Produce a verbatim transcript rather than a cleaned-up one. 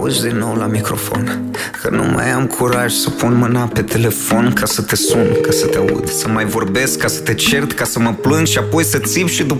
auzi din nou la microfon că nu mai am curaj să pun mâna pe telefon ca să te sun, ca să te aud, să mai vorbesc, ca să te cert, ca să mă plâng și apoi să țip și după